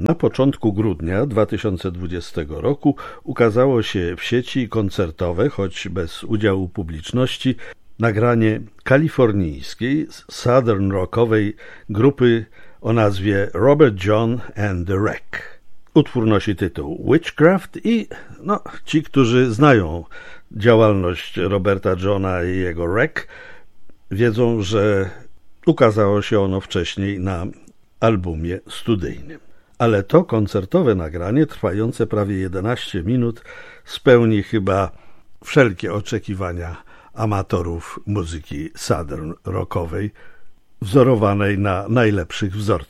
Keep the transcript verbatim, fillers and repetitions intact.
Na początku grudnia dwa tysiące dwudziestego roku ukazało się w sieci koncertowe, choć bez udziału publiczności, nagranie kalifornijskiej, southern rockowej grupy o nazwie Robert John and the Wreck. Utwór nosi tytuł Witchcraft i no, ci, którzy znają działalność Roberta Johna i jego Wreck, wiedzą, że ukazało się ono wcześniej na albumie studyjnym. Ale to koncertowe nagranie, trwające prawie jedenaście minut, spełni chyba wszelkie oczekiwania amatorów muzyki southern rockowej, wzorowanej na najlepszych wzorcach.